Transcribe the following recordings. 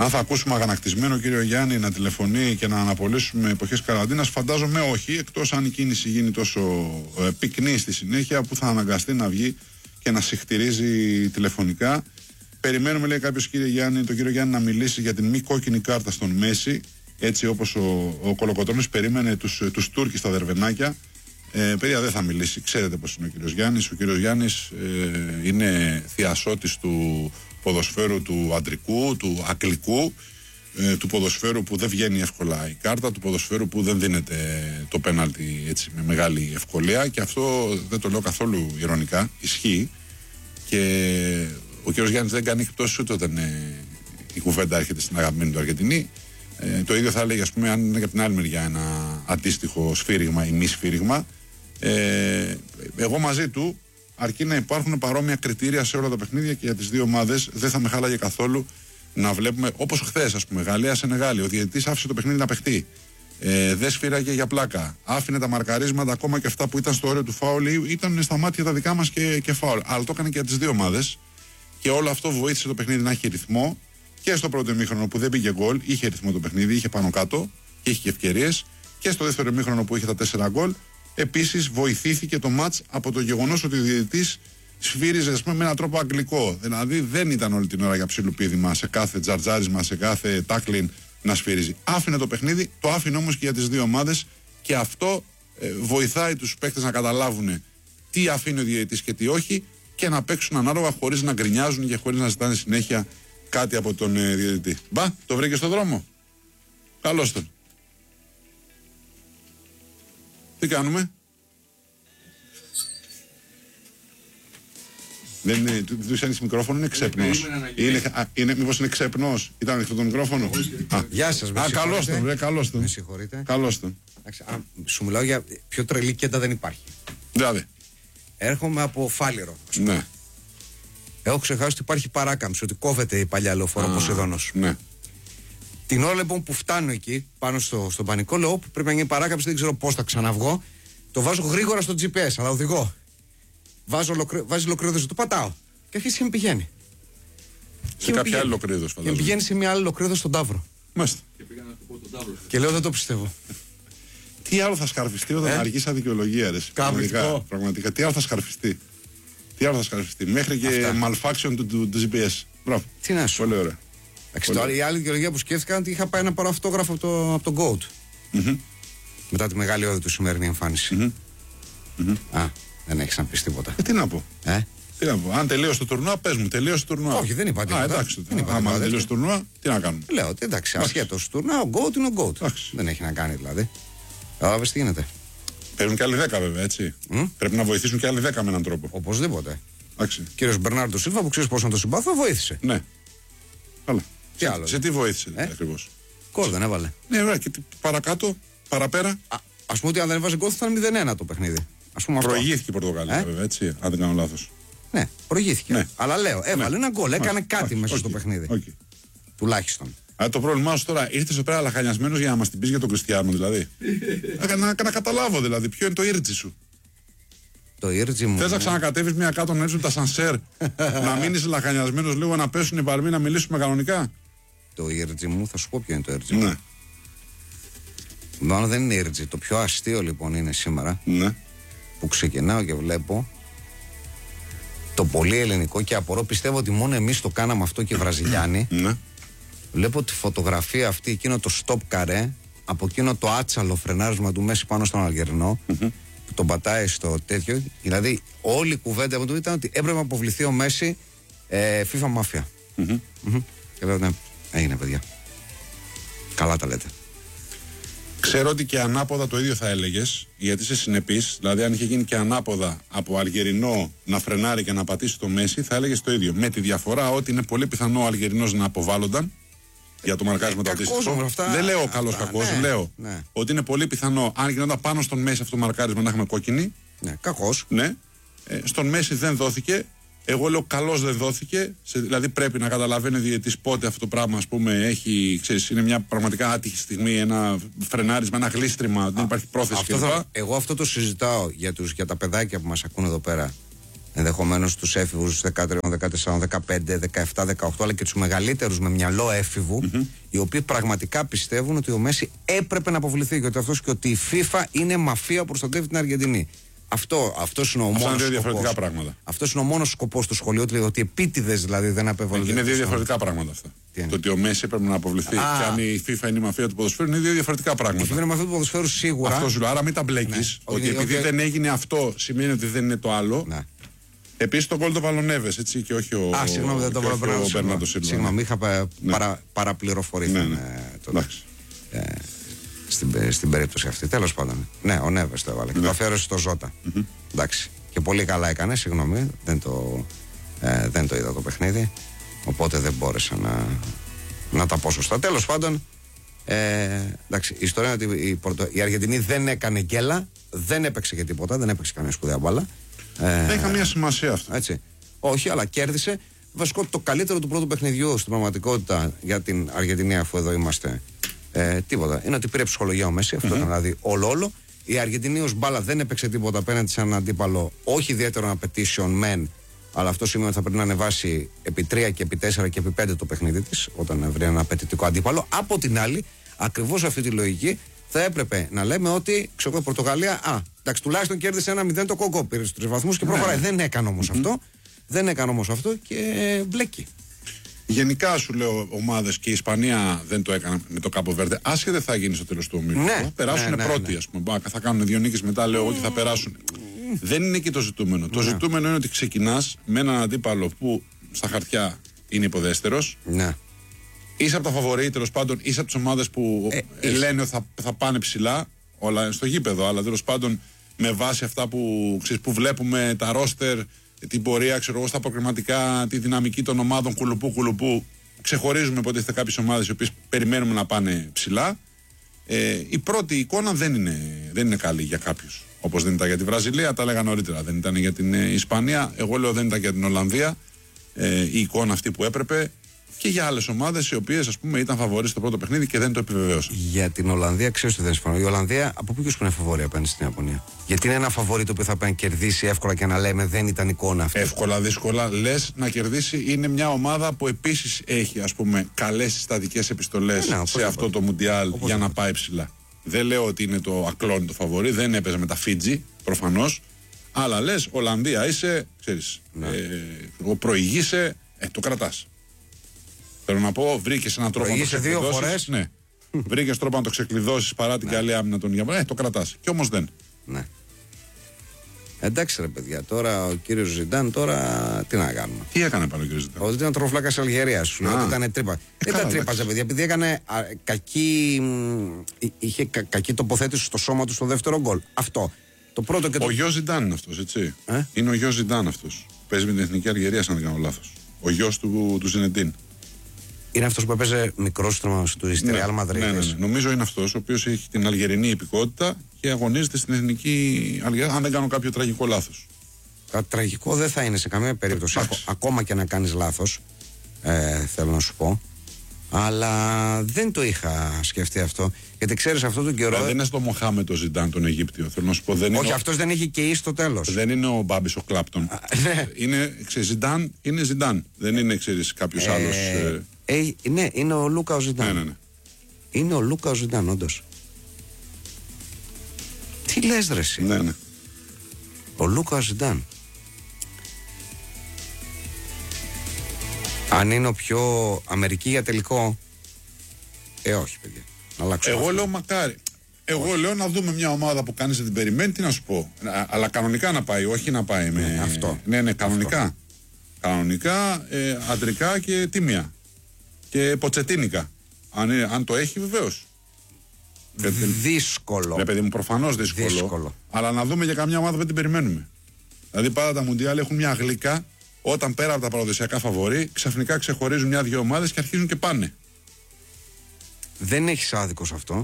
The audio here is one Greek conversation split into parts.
Αν θα ακούσουμε αγανακτισμένο κύριο Γιάννη να τηλεφωνεί και να αναπολύσουμε εποχές καραντίνας, φαντάζομαι όχι, εκτός αν η κίνηση γίνει τόσο πυκνή στη συνέχεια που θα αναγκαστεί να βγει και να συχτηρίζει τηλεφωνικά. Περιμένουμε, λέει κάποιος, τον κύριο Γιάννη να μιλήσει για την μη κόκκινη κάρτα στον Μέση, έτσι όπως ο Κολοκοτρώνης περίμενε τους Τούρκοι στα Δερβενάκια. Παιδιά, δεν θα μιλήσει. Ξέρετε πώς είναι ο κύριος Γιάννης. Ο κύριος Γιάννης είναι θειασότης του ποδοσφαίρου του αντρικού, του ακλικού, του ποδοσφαίρου που δεν βγαίνει εύκολα η κάρτα, του ποδοσφαίρου που δεν δίνεται το πέναλτι έτσι με μεγάλη ευκολία, και αυτό δεν το λέω καθόλου ειρωνικά, ισχύει, και ο κύριος Γιάννης δεν κάνει εκτός ούτε όταν η κουβέντα έρχεται στην αγαπημένη του Αργεντινή. Το ίδιο θα έλεγε, ας πούμε, αν είναι και από την άλλη μεριά ένα αντίστοιχο σφύριγμα ή μη σφύριγμα. Εγώ μαζί του, αρκεί να υπάρχουν παρόμοια κριτήρια σε όλα τα παιχνίδια και για τις δύο ομάδες, δεν θα με χάλαγε καθόλου να βλέπουμε, όπως χθες, ας πούμε, Γαλλία-Σενεγάλη. Ο διαιτητής άφησε το παιχνίδι να παιχτεί. Δεν σφύραγε για πλάκα. Άφηνε τα μαρκαρίσματα, ακόμα και αυτά που ήταν στο όριο του φάουλ, ήταν στα μάτια τα δικά μας και φάουλ. Αλλά το έκανε και για τις δύο ομάδες. Και όλο αυτό βοήθησε το παιχνίδι να έχει ρυθμό. Και στο πρώτο ημίχρονο που δεν πήγε γκολ, είχε ρυθμό το παιχνίδι, είχε πάνω κάτω και είχε και ευκαιρίες. Και στο δεύτερο ημίχρονο που είχε τα 4 γκολ, επίσης βοηθήθηκε το μάτς από το γεγονός ότι ο διαιτητής σφύριζε, ας πούμε, με έναν τρόπο αγγλικό. Δηλαδή δεν ήταν όλη την ώρα για ψιλοπίδημα, σε κάθε τζαρτζάρισμα, σε κάθε τάκλιν να σφύριζει. Άφηνε το παιχνίδι, το άφηνε όμως και για τις δύο ομάδες, και αυτό βοηθάει τους παίκτες να καταλάβουν τι αφήνει ο διαιτητής και τι όχι, και να παίξουν ανάλογα χωρίς να γκρινιάζουν και χωρίς να ζητάνε συνέχεια κάτι από τον διαιτητή. Μπα, το βρήκε στον δρόμο. Καλώς τον. Τι κάνουμε? Δεν είναι, του άνοιξε μικρόφωνο, είναι ξέπνος. Μήπως είναι ξέπνος? Ήταν ανοιχτό το μικρόφωνο? Γεια σας, με καλώς τον, καλώς τον. Με συγχωρείτε. Καλώς τον. Σου μιλάω για πιο τρελή κέντα δεν υπάρχει. Δηλαδή. Έρχομαι από Φάληρο. Ναι. Έχω ξεχάσει ότι υπάρχει παράκαμψη, ότι κόβεται η παλιά λεωφόρο Ποσειδώνος. Ναι. Την ώρα λοιπόν που φτάνω εκεί, πάνω στον πανικό, λέω που πρέπει να γίνει παράκαμψη, δεν ξέρω πώς θα ξαναβγώ. Το βάζω γρήγορα στο GPS, αλλά οδηγώ. Βάζει λοκρίδος, το πατάω. Και αρχίζει και με πηγαίνει. Σε κάποια άλλη λοκρίδος, φαντάζομαι. Και πηγαίνει σε μια άλλη λοκρίδος στον Ταύρο. Μάλιστα. Και πήγα να του πω τον Ταύρο. Και λέω δεν το πιστεύω. Τι άλλο θα σκαρφιστεί όταν αργείς αδικαιολογία, ρε? Πραγματικά. Τι άλλο θα σκαρφιστεί? Μέχρι και malfunction του GPS. Μπράβο. Τι να σου. Πολύ ωραία. Τώρα η άλλη δικαιολογία που σκέφτηκα είναι ότι είχα πάει να πάρω αυτόγραφο από τον GOAT. Μετά τη μεγάλη όδη του σημερινή εμφάνιση. Α, δεν έχεις να πεις τίποτα. Τι να πω. Τι να πω. Αν τελείωσε το τουρνουά, πες μου, τελείωσε το τουρνουά. Όχι, δεν είπα τίποτα. Εντάξει. Αν τελείωσε το τουρνουά, τι να κάνουμε. Λέω ότι εντάξει, ασχέτως του τουρνουά, ο GOAT είναι ο GOAT. Δεν έχει να κάνει δηλαδή. Κατάλαβες τι γίνεται. Παίρνουν και άλλοι 10 βέβαια, έτσι. Πρέπει να βοηθήσουν και άλλοι 10 με έναν τρόπο. Οπωσδήποτε. Κύριος Μπερνάρντο Σίλβα, που ξέρεις πώς να το συμπάθω, βοήθησε. Ναι. Καλά. Τι άλλο. Σε τι βοήθησε ακριβώς? Γκολ δεν έβαλε. Ναι, ωραία. Και παρακάτω, παραπέρα. Ας πούμε ότι αν δεν έβαζε γκολ θα ήταν 0-1 το παιχνίδι. Προηγήθηκε η Πορτογαλία, βέβαια, έτσι. Αν δεν κάνω λάθος. Ναι, προηγήθηκε. Ναι. Αλλά λέω, έβαλε ένα γκολ, έκανε κάτι μέσα στο παιχνίδι. Τουλάχιστον. Το πρόβλημά σου τώρα, ήρθες εδώ πέρα λαχανιασμένος για να μας την πεις για τον Κριστιάνο, δηλαδή. να καταλάβω, δηλαδή, ποιο είναι το ήρτσι σου. Το ήρτσι μου. Θες να ξανακατέβεις μια κάτω να έρθουν τα σανσέρ, να μείνεις λαχανιασμένος λίγο, να πέσουν οι παλμοί, να μιλήσουμε κανονικά. Το ήρτσι μου, θα σου πω ποιο είναι το ήρτσι μου. Ναι. Μάλλον δεν είναι ήρτσι. Το πιο αστείο λοιπόν είναι σήμερα. Ναι. Που ξεκινάω και βλέπω το πολύ ελληνικό και απορώ, πιστεύω ότι μόνο εμείς το κάναμε αυτό και οι Βραζιλιάνοι. Ναι. Βλέπω τη φωτογραφία αυτή, εκείνο το stop καρέ, από εκείνο το άτσαλο φρενάρισμα του Μέση πάνω στον Αλγερινό, που τον πατάει στο τέτοιο. Δηλαδή, όλη η κουβέντα από του ήταν ότι έπρεπε να αποβληθεί ο Μέση FIFA Mafia. Και λέω, ναι, έγινε παιδιά. Καλά τα λέτε. Ξέρω ότι και ανάποδα το ίδιο θα έλεγες, γιατί είσαι συνεπής. Δηλαδή, αν είχε γίνει και ανάποδα από Αλγερινό να φρενάρει και να πατήσει το Μέση, θα έλεγες το ίδιο. Με τη διαφορά ότι είναι πολύ πιθανό ο Αλγερινός να αποβάλλονταν για το μαρκάρισμα το αντίστοιχο. Δεν λέω καλός κακός, λέω ότι είναι πολύ πιθανό αν γινόταν πάνω στον Μέση αυτό το μαρκάρισμα να έχουμε κόκκινη. Ναι, κακός. Ναι. Στον Μέση δεν δόθηκε. Εγώ λέω καλώς δεν δόθηκε. Δηλαδή πρέπει να καταλαβαίνει ο διαιτητής πότε αυτό το πράγμα, ας πούμε, έχει, ξέρεις, είναι μια πραγματικά άτυχη στιγμή, ένα φρενάρισμα, ένα γλίστριμα, δεν υπάρχει πρόθεση κλπ. Εγώ αυτό το συζητάω για τα παιδάκια που μας ακούν εδώ πέρα. ενδεχομένως τους έφηβους 13, 14, 15, 17, 18, αλλά και τους μεγαλύτερους με μυαλό έφηβου, οι οποίοι πραγματικά πιστεύουν ότι ο Μέση έπρεπε να αποβληθεί και ότι αυτός και ότι η FIFA είναι μαφία που προστατεύει την Αργεντινή. Αυτός είναι ο μόνος σκοπός. Διαφορετικά πράγματα. Αυτός είναι ο μόνος σκοπός του σχολείου, ότι επίτηδες δηλαδή δεν απεβολεί. Είναι δύο διαφορετικά πράγματα αυτά. Το ότι ο Μέση έπρεπε να αποβληθεί και αν η FIFA είναι η μαφία του ποδοσφαίρου είναι δύο διαφορετικά πράγματα. Η FIFA είναι η μαφία του ποδοσφαίρου σίγουρα. Αυτό σου λέω. Άρα μην τα μπλέκεις. Ναι. Ότι επειδή δεν έγινε αυτό σημαίνει ότι δεν είναι το άλλο. Ναι. Επίσης το γκολ το Βαλονέβες, έτσι, και όχι ο. Συγγνώμη, δεν το Μπέρνατο Σίλβα. Συγγνώμη, είχα παραπληροφορηθεί. Στην περίπτωση αυτή. Τέλος πάντων. Ναι, ο Νέβες το έβαλε. Και το αφιέρωσε στο Ζώτα. Εντάξει. Και πολύ καλά έκανε, συγγνώμη. Δεν το είδα το παιχνίδι. Οπότε δεν μπόρεσα να τα πω σωστά. Τέλος πάντων. Εντάξει, η ιστορία είναι ότι η Αργεντινή δεν έκανε γκέλα, δεν έπαιξε και τίποτα, δεν έπαιξε καμία σπουδαία μπάλα. Δεν είχε καμία σημασία αυτό. Έτσι. Όχι, αλλά κέρδισε. Βασικό, το καλύτερο του πρώτου παιχνιδιού στην πραγματικότητα για την Αργεντινή, αφού εδώ είμαστε. Τίποτα. Είναι ότι πήρε ψυχολογία ο Μέση. Αυτό ήταν δηλαδή όλο. Η Αργεντινή ως μπάλα δεν έπαιξε τίποτα απέναντι σε έναν αντίπαλο, όχι ιδιαίτερων απαιτήσεων μεν, αλλά αυτό σημαίνει ότι θα πρέπει να ανεβάσει επί 3 και επί 4 και επί 5 το παιχνίδι της, όταν βρει ένα απαιτητικό αντίπαλο. Από την άλλη, ακριβώς αυτή τη λογική, θα έπρεπε να λέμε ότι ξέρω η Πορτογαλία, εντάξει, τουλάχιστον κέρδισε 1-0 το Κόγκο, πήρε στους 3 βαθμούς και προχωράει. Δεν έκανε όμως αυτό. Δεν έκανε όμως αυτό και μπλέκει. Γενικά σου λέω ομάδες, και η Ισπανία δεν το έκανε με το Κάπο Βέρντε. Άσχετα θα γίνει στο τέλος του ομίλου. Θα περάσουν πρώτοι, ας πούμε. Θα κάνουν 2 νίκες μετά, λέω ότι θα περάσουν. Δεν είναι και το ζητούμενο. Το ζητούμενο είναι ότι ξεκινάς με έναν αντίπαλο που στα χαρτιά είναι υποδέστερος. Είσαι από τα φαβορί, τέλος πάντων, είσαι από τις ομάδες που λένε ότι θα πάνε ψηλά, όλα στο γήπεδο, αλλά τέλος πάντων με βάση αυτά που βλέπουμε, τα ρόστερ, την πορεία, ξέρω εγώ, στα προκριματικά, τη δυναμική των ομάδων κουλουπού, ξεχωρίζουμε ποτέ κάποιες ομάδες οι οποίες περιμένουμε να πάνε ψηλά. Η πρώτη εικόνα δεν είναι καλή για κάποιους. Όπως δεν ήταν για τη Βραζιλία, τα έλεγα νωρίτερα. Δεν ήταν για την Ισπανία. Εγώ λέω δεν ήταν για την Ολλανδία η εικόνα αυτή που έπρεπε. Και για άλλες ομάδες οι οποίες, ας πούμε, ήταν φαβορί στο πρώτο παιχνίδι και δεν το επιβεβαίωσαν. Για την Ολλανδία, ξέρεις ότι δεν συμφωνώ. Η Ολλανδία, από πού και είναι φαβορί απέναντι στην Ιαπωνία? Γιατί είναι ένα φαβορί το οποίο θα πρέπει να κερδίσει εύκολα και να λέμε δεν ήταν εικόνα αυτή. Εύκολα, δύσκολα. Λες να κερδίσει. Είναι μια ομάδα που επίσης έχει, ας πούμε, καλές συστατικές επιστολές σε αυτό το Μουντιάλ για να πάει ψηλά. Δεν λέω ότι είναι το ακλόνητο φαβορί, δεν έπαιζε με τα Φίτζι, προφανώς. Αλλά λες, Ολλανδία είσαι, ξέρεις, προηγείσαι, το κρατάς. Θέλω να πω, βρήκες έναν τρόπο να το ξεκλειδώσεις. Ναι. Βρήκες τρόπο να το ξεκλειδώσεις παρά την καλή άμυνα των Ιαπωνών. Το κρατάς. Κι όμως δεν. Ναι. Εντάξει ρε παιδιά, τώρα ο κύριος Ζιντάν, τώρα τι να κάνουμε? Τι έκανε πάλι ο κύριος Ζιντάν? Ότι ήταν τροφλάκας Αλγερίας. Σου λέω ότι ήταν τρύπα. Δεν ήταν τρύπα, παιδιά, επειδή έκανε είχε κακή τοποθέτηση στο σώμα του στο δεύτερο γκολ. Αυτό. Το πρώτο και το... Ο γιος Ζιντάν είναι αυτός, έτσι. Είναι ο γιος Ζιντάν αυτός. Παίζει με την εθνική Αλγερία, αν δεν κάνω λάθος. Ο γιος του Ζινεντίν. Είναι αυτός που έπαιζε μικρός στη Ρεάλ Μαδρίτης. Ναι. Νομίζω είναι αυτός ο οποίος έχει την αλγερινή υπηκότητα και αγωνίζεται στην εθνική Αλγερία, αν δεν κάνω κάποιο τραγικό λάθος. Τραγικό δεν θα είναι σε καμία περίπτωση. Ακόμα και να κάνεις λάθος, θέλω να σου πω. Αλλά δεν το είχα σκεφτεί αυτό. Γιατί ξέρεις αυτό τον καιρό. Δεν είναι στο Μοχάμετ ο Ζιντάν τον Αιγύπτιο. Θέλω να σου πω. Δεν όχι, αυτός δεν είχε και εις στο τέλος. Δεν είναι ο Μπάμπης ο Κλάπτον. Είναι, Ζιντάν είναι Ζιντάν. Δεν είναι, ξέρεις, κάποιος άλλος. Ναι, είναι ο Λούκα ο Ζιντάν. Ναι. Είναι ο Λούκα ο Ζιντάν, όντως. Τι λες ρε εσύ? Ναι. Ο Λούκα ο Ζιντάν. Αν είναι ο πιο Αμερική για τελικό, όχι παιδιά. Εγώ λέω μακάρι. Εγώ λέω να δούμε μια ομάδα που κανείς δεν την περιμένει, τι να σου πω. Αλλά κανονικά να πάει, όχι να πάει με αυτό. Ναι, κανονικά. Αυτό. Κανονικά, αντρικά και τίμια. Και ποτσετίνικα. Αν το έχει, βεβαίως. Δύσκολο. Ναι, παιδί μου, προφανώς δύσκολο. Αλλά να δούμε για καμιά ομάδα που δεν την περιμένουμε. Δηλαδή, πάντα τα Μουντιάλ έχουν μια γλυκά. Όταν πέρα από τα παραδοσιακά φαβορί, ξαφνικά ξεχωρίζουν μια-δυο ομάδες και αρχίζουν και πάνε. Δεν έχεις άδικο σε αυτό.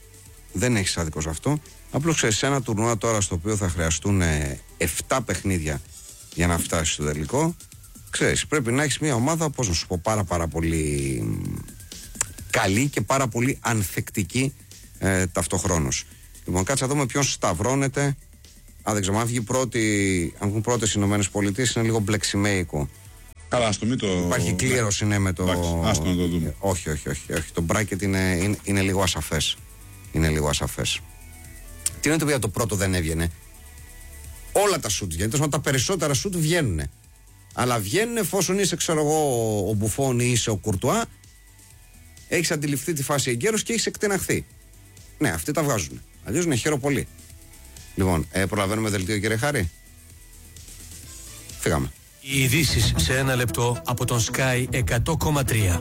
Απλώς ξέρεις, σε ένα τουρνουά τώρα στο οποίο θα χρειαστούν 7 παιχνίδια για να φτάσει στο τελικό, ξέρεις, πρέπει να έχεις μια ομάδα, πώς να σου πω, πάρα πολύ καλή και πάρα πολύ ανθεκτική ταυτοχρόνως. Λοιπόν, κάτσε να δούμε ποιον σταυρώνεται δεν ξέρω, αν βγουν πρώτες οι Ηνωμένες Πολιτείες είναι λίγο μπλεξιμέικο. Καλά, ας το μην το... Υπάρχει κλήρωση, ναι, με το... Ας το να το δούμε. Όχι. Το bracket είναι λίγο ασαφές. Είναι λίγο ασαφές. Τι είναι το οποίο το πρώτο δεν έβγαινε? Όλα τα σουτ βγαίνουν. Τα περισσότερα σουτ βγαίνουν. Αλλά βγαίνουν εφόσον είσαι, ξέρω εγώ, ο Μπουφόν ή είσαι ο Κουρτουά, έχεις αντιληφθεί τη φάση εγκαίρως και έχεις εκτεναχθεί. Ναι, αυτοί τα βγάζουν. Αλλιώς είναι χαίρο πολύ. Λοιπόν, προλαβαίνουμε δελτίο, κύριε Χάρη. Φύγαμε. Οι ειδήσεις σε ένα λεπτό από τον Sky 100,3.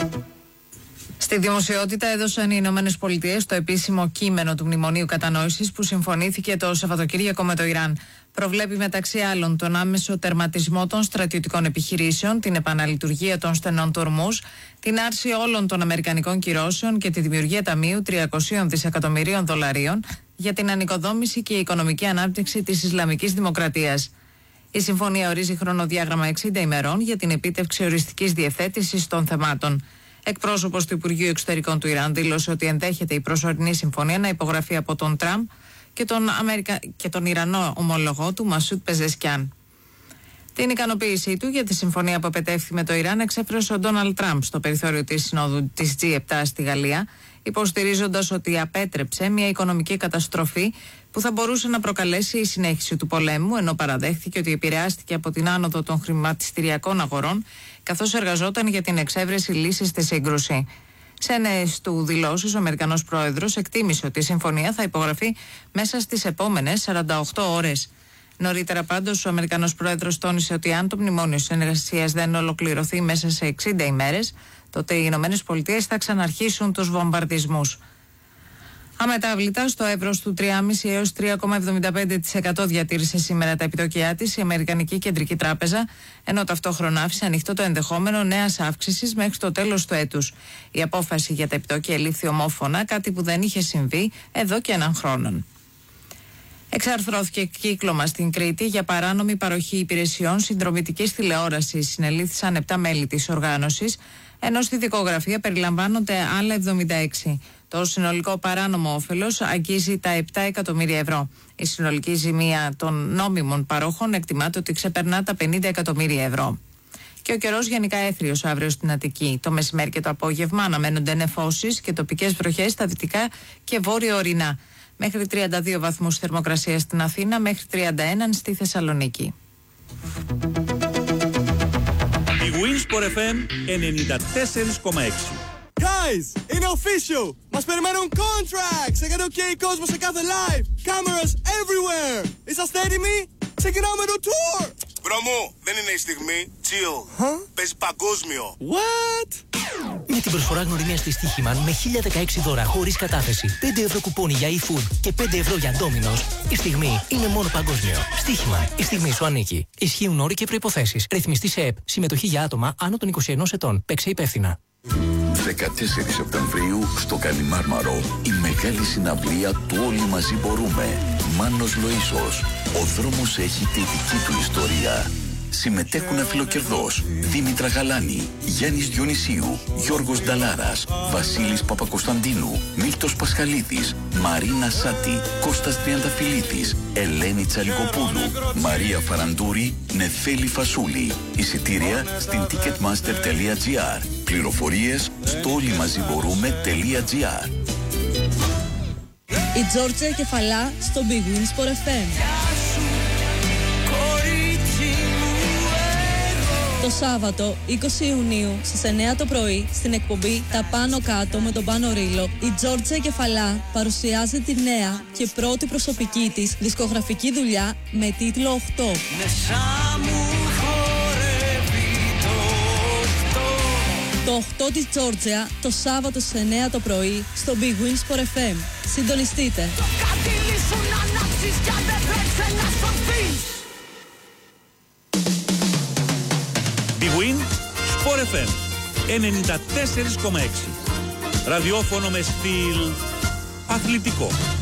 Στη δημοσιότητα έδωσαν οι Ηνωμένες Πολιτείες το επίσημο κείμενο του Μνημονίου Κατανόησης που συμφωνήθηκε το Σαββατοκύριακο με το Ιράν. Προβλέπει μεταξύ άλλων τον άμεσο τερματισμό των στρατιωτικών επιχειρήσεων, την επαναλειτουργία των στενών του Ορμούζ, την άρση όλων των αμερικανικών κυρώσεων και τη δημιουργία ταμείου 300 δισεκατομμυρίων δολαρίων για την ανοικοδόμηση και οικονομική ανάπτυξη της Ισλαμικής Δημοκρατίας. Η συμφωνία ορίζει χρονοδιάγραμμα 60 ημερών για την επίτευξη οριστικής διευθέτησης των θεμάτων. Εκπρόσωπος του Υπουργείου Εξωτερικών του Ιράν δήλωσε ότι ενδέχεται η προσωρινή συμφωνία να υπογραφεί από τον Τραμπ και τον Ιρανό ομολογό του Μασούτ Πεζεσκιάν. Την ικανοποίησή του για τη συμφωνία που επετεύχθη με το Ιράν εξέφρασε ο Ντόναλντ Τραμπ στο περιθώριο της συνόδου της G7 στη Γαλλία, υποστηρίζοντας ότι απέτρεψε μια οικονομική καταστροφή που θα μπορούσε να προκαλέσει η συνέχιση του πολέμου, ενώ παραδέχθηκε ότι επηρεάστηκε από την άνοδο των χρηματιστηριακών αγορών, καθώς εργαζόταν για την εξέβρεση λύσης στη σύγκρουση. Σε νέες του δηλώσεις, ο Αμερικανός Πρόεδρος εκτίμησε ότι η συμφωνία θα υπογραφεί μέσα στις επόμενες 48 ώρες. Νωρίτερα πάντως, ο Αμερικανός Πρόεδρος τόνισε ότι αν το μνημόνιο συνεργασίας δεν ολοκληρωθεί μέσα σε 60 ημέρες, τότε οι Ηνωμένες Πολιτείες θα ξαναρχίσουν τους βομβαρδισμούς. Αμετάβλητα, στο εύρος του 3,5 έως 3,75% διατήρησε σήμερα τα επιτόκια της η Αμερικανική Κεντρική Τράπεζα, ενώ ταυτόχρονα άφησε ανοιχτό το ενδεχόμενο νέας αύξησης μέχρι το τέλος του έτους. Η απόφαση για τα επιτόκια ελήφθη ομόφωνα, κάτι που δεν είχε συμβεί εδώ και έναν χρόνο. Εξαρθρώθηκε κύκλωμα στην Κρήτη για παράνομη παροχή υπηρεσιών συνδρομητικής τηλεόρασης. Συνελήφθησαν 7 μέλη της οργάνωσης, ενώ στη δικογραφία περιλαμβάνονται άλλα 76. Το συνολικό παράνομο όφελος αγγίζει τα 7 εκατομμύρια ευρώ. Η συνολική ζημία των νόμιμων παρόχων εκτιμάται ότι ξεπερνά τα 50 εκατομμύρια ευρώ. Και ο καιρός γενικά έθριος αύριο στην Αττική. Το μεσημέρι και το απόγευμα αναμένονται νεφώσεις και τοπικές βροχές στα δυτικά και βόρειο-ορεινά. Μέχρι 32 βαθμούς θερμοκρασία στην Αθήνα, μέχρι 31 στη Θεσσαλονίκη. Η Winsport FM 94,6. Guys, είναι official! Μας περιμένουν contracts! Έκανε OK κόσμο σε κάθε live! Cameras everywhere! Είσαστε έτοιμοι? Ξεκινάμε το tour! Μπρο μου, δεν είναι η στιγμή. Chill. Παίζει παγκόσμιο. What? Με την προσφορά γνωριμίας της Στοίχημαν με 1016 δώρα χωρίς κατάθεση, 5 ευρώ κουπόνι για eFood και 5 ευρώ για Domino's, η στιγμή είναι μόνο παγκόσμιο. Στοίχημαν, η στιγμή σου ανήκει. Ισχύουν όροι και προϋποθέσεις. Ρυθμιστή σε ΕΠ. Συμμετοχή για άτομα άνω των 21 ετών. Παίξε υπεύθυνα. 14 Σεπτεμβρίου στο Καλιμάρμαρο η μεγάλη συναυλία του Όλοι Μαζί Μπορούμε. Μάνος Λοΐσος. Ο δρόμος έχει τη δική του ιστορία. Συμμετέχουν Αφιλοκερδός, Δήμητρα Γαλάνη, Γιάννης Διονυσίου, Γιώργος Νταλάρας, Βασίλης Παπακοσταντίνου, Μίλτος Πασχαλίδης, Μαρίνα Σάτη, Κώστας Τριανταφυλλίδης, Ελένη Τσαλικοπούλου, Μαρία Φαραντούρη, Νεφέλη Φασούλη. Εισιτήρια στην ticketmaster.gr. Πληροφορίες στο όλοιμαζιμπορούμε.gr. Η Τζόρτζια Κεφαλά στο Big Wins Sport FM. Το Σάββατο 20 Ιουνίου στις 9 το πρωί στην εκπομπή «Τα Πάνω Κάτω» με τον Πάνο Ρήλο, η Τζόρτζια Κεφαλά παρουσιάζει τη νέα και πρώτη προσωπική της δισκογραφική δουλειά με τίτλο 8. Το 8 της Τζόρτζια το Σάββατο στις 9 το πρωί στο Big Wins Sport FM. Συντονιστείτε. Big Win Sport FM 94,6. Ραδιόφωνο με στυλ αθλητικό.